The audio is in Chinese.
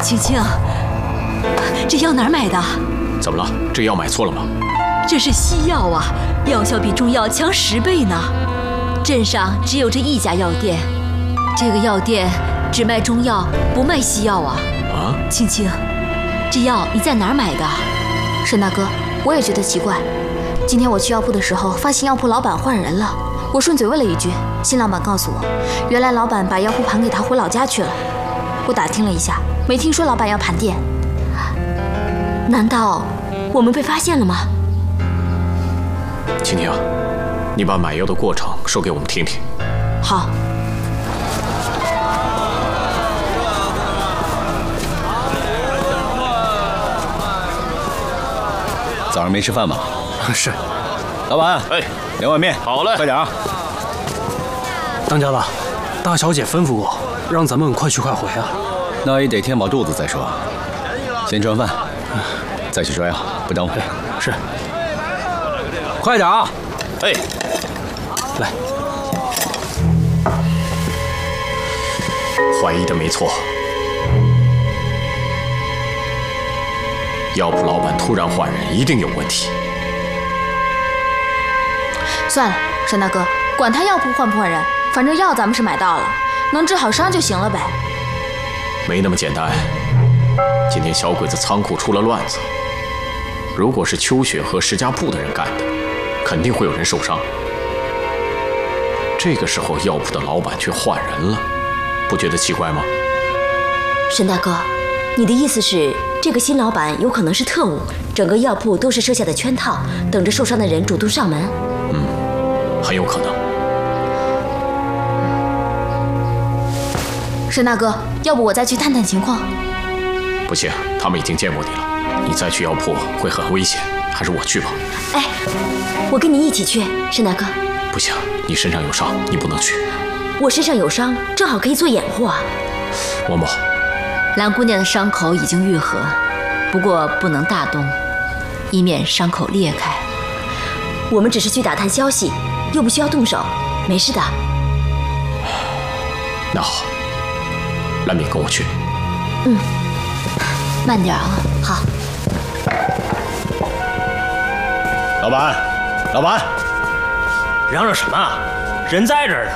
青青，这药哪儿买的？ 怎么了？这药买错了吗？ 这是西药啊，药效比中药强10倍呢。镇上只有这一家药店，这个药店只卖中药，不卖西药啊。啊，青青，这药你在哪儿买的？ 沈大哥，我也觉得奇怪。今天我去药铺的时候，发现药铺老板换人了。我顺嘴问了一句，新老板告诉我，原来老板把药铺盘给他回老家去了。我打听了一下，没听说老板要盘店。 难道我们被发现了吗？ 青青，你把买药的过程说给我们听听。 好。 早上没吃饭吧？ 是。 老板， 哎 2碗面。 好嘞， 快点啊！ 当家的，大小姐吩咐过，让咱们快去快回啊。 那也得填饱肚子再说。先吃完饭，再去抓药，不耽误。 是。快点啊！ 哎， 来。 怀疑的没错，药铺老板突然换人，一定有问题。 算了，沈大哥，管他药铺换不换人，反正药咱们是买到了，能治好伤就行了呗。 没那么简单。今天小鬼子仓库出了乱子，如果是秋雪和石家铺的人干的，肯定会有人受伤。这个时候药铺的老板却换人了，不觉得奇怪吗？ 沈大哥，你的意思是这个新老板有可能是特务，整个药铺都是设下的圈套，等着受伤的人主动上门？ 很有可能。 沈大哥，要不我再去探探情况？ 不行，他们已经见过你了，你再去药铺会很危险，还是我去吧。 哎，我跟你一起去，沈大哥。 不行，你身上有伤，你不能去。 我身上有伤，正好可以做掩护啊。 嬷嬷， 兰姑娘的伤口已经愈合，不过不能大动，以免伤口裂开。我们只是去打探消息，又不需要动手，没事的。 那好，兰敏跟我去。 慢点啊。好。 老板， 嚷嚷什么？人在这儿呢。